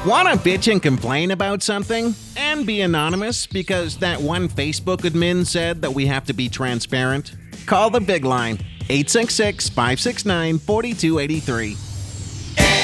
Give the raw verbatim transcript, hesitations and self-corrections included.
Want to bitch and complain about something and be anonymous because that one Facebook admin said that we have to be transparent? Call the big line, eight six six, five six nine, four two eight three.